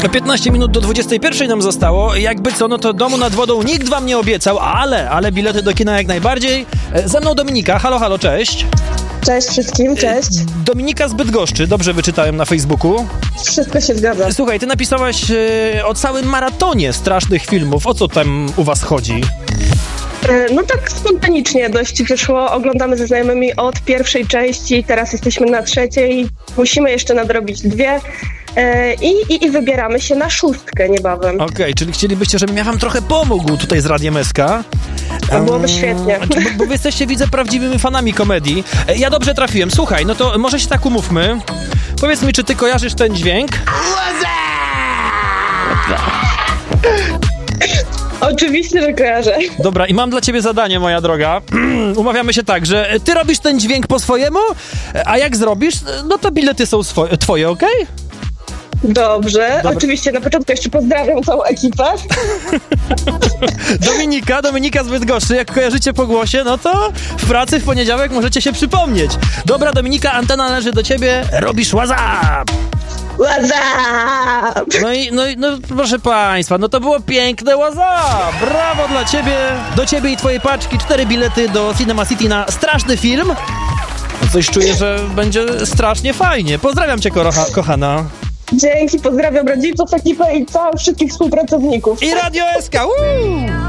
15 minut do 21 nam zostało. Jakby co, no to domu nad wodą nikt wam nie obiecał, ale bilety do kina jak najbardziej. Ze mną Dominika. Halo, halo, cześć. Cześć wszystkim, cześć. Dominika z Bydgoszczy, dobrze wyczytałem na Facebooku. Wszystko się zgadza. Słuchaj, ty napisałaś o całym maratonie strasznych filmów. O co tam u was chodzi? No tak spontanicznie dość wyszło. Oglądamy ze znajomymi od pierwszej części, teraz jesteśmy na trzeciej. Musimy jeszcze nadrobić dwie. I wybieramy się na 6 niebawem. Okej, czyli chcielibyście, żebym ja wam trochę pomógł tutaj z Radiem SK. To byłoby świetnie. Bo wy jesteście, widzę, prawdziwymi fanami komedii. Ja dobrze trafiłem. Słuchaj, no to może się tak umówmy. Powiedz mi, czy ty kojarzysz ten dźwięk? Oczywiście, że kojarzę. Dobra, i mam dla ciebie zadanie, moja droga. Umawiamy się tak, że ty robisz ten dźwięk po swojemu, a jak zrobisz, no to bilety są twoje, okej? Dobrze. Oczywiście na początku jeszcze pozdrawiam całą ekipę. Dominika z Bydgoszczy, jak kojarzycie po głosie, no to w pracy w poniedziałek możecie się przypomnieć. Dobra, Dominika, antena należy do ciebie, robisz WhatsApp! WhatsApp! No proszę państwa, no to było piękne WhatsApp! Brawo dla ciebie, do ciebie i twojej paczki 4 bilety do Cinema City na straszny film. Coś czuję, że będzie strasznie fajnie. Pozdrawiam cię, kochana. Dzięki, pozdrawiam rodziców, ekipę i całych wszystkich współpracowników. I Radio SK!